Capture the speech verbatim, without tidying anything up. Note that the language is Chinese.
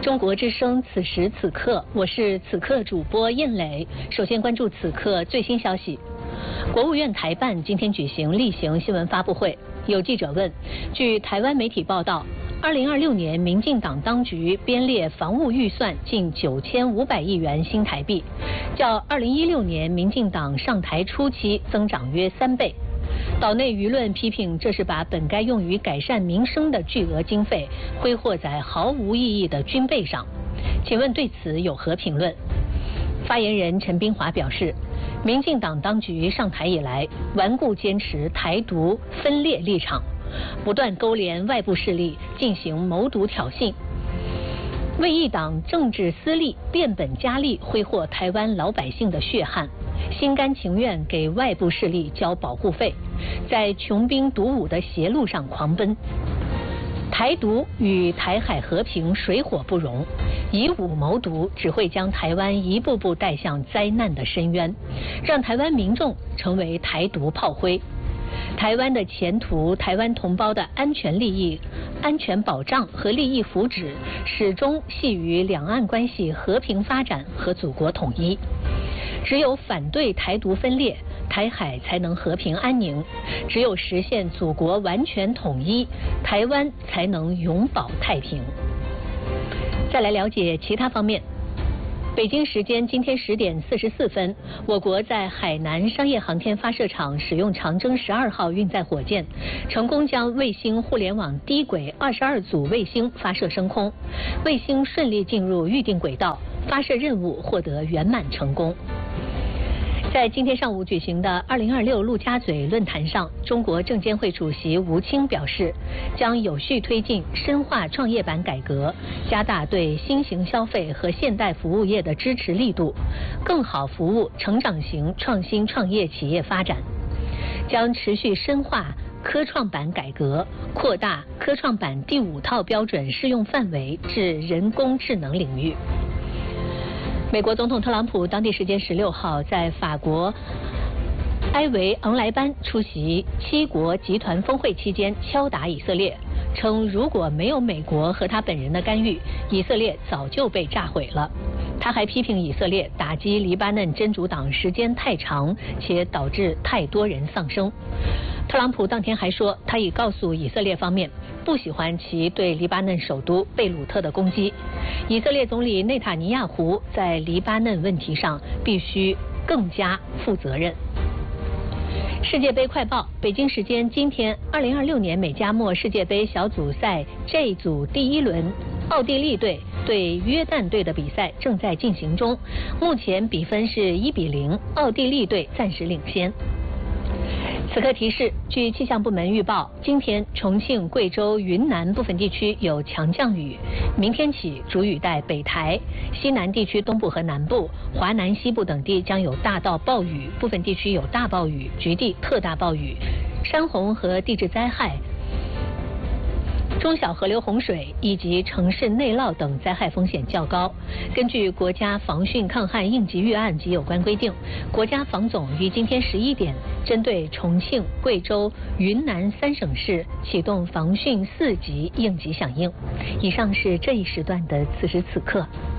中国之声此时此刻，我是此刻主播燕磊。首先关注此刻最新消息。国务院台办今天举行例行新闻发布会，有记者问，据台湾媒体报道，二零二六年民进党当局编列防务预算近九千五百亿元新台币，较二零一六年民进党上台初期增长约三倍。岛内舆论批评这是把本该用于改善民生的巨额经费挥霍在毫无意义的军备上。请问对此有何评论？发言人陈彬华表示，民进党当局上台以来，顽固坚持台独分裂立场，不断勾连外部势力进行谋独挑衅，为一党政治私利变本加厉挥霍台湾老百姓的血汗，心甘情愿给外部势力交保护费，在穷兵黩武的邪路上狂奔。台独与台海和平水火不容，以武谋独只会将台湾一步步带向灾难的深渊，让台湾民众成为台独炮灰。台湾的前途，台湾同胞的安全利益、安全保障和利益福祉，始终系于两岸关系和平发展和祖国统一。只有反对台独分裂，台海才能和平安宁；只有实现祖国完全统一，台湾才能永保太平。再来了解其他方面。北京时间今天十点四十四分，我国在海南商业航天发射场使用长征十二号运载火箭，成功将卫星互联网低轨二十二组卫星发射升空，卫星顺利进入预定轨道，发射任务获得圆满成功。在今天上午举行的二零二六陆家嘴论坛上，中国证监会主席吴清表示，将有序推进深化创业板改革，加大对新型消费和现代服务业的支持力度，更好服务成长型创新创业企业发展。将持续深化科创板改革，扩大科创板第五套标准适用范围至人工智能领域。美国总统特朗普当地时间十六号在法国埃维昂莱班出席七国集团峰会期间敲打以色列，称如果没有美国和他本人的干预，以色列早就被炸毁了。他还批评以色列打击黎巴嫩真主党时间太长，且导致太多人丧生。特朗普当天还说，他已告诉以色列方面不喜欢其对黎巴嫩首都贝鲁特的攻击。以色列总理内塔尼亚胡在黎巴嫩问题上必须更加负责任。世界杯快报，北京时间今天，二零二六年美加墨世界杯小组赛 J 组第一轮，奥地利队对约旦队的比赛正在进行中，目前比分是一比零，奥地利队暂时领先。此刻提示，据气象部门预报，今天重庆、贵州、云南部分地区有强降雨，明天起主雨带北抬，西南地区东部和南部、华南西部等地将有大到暴雨，部分地区有大暴雨，局地特大暴雨，山洪和地质灾害、中小河流洪水以及城市内涝等灾害风险较高。根据国家防汛抗旱应急预案及有关规定，国家防总于今天十一点针对重庆、贵州、云南三省市启动防汛四级应急响应。以上是这一时段的此时此刻。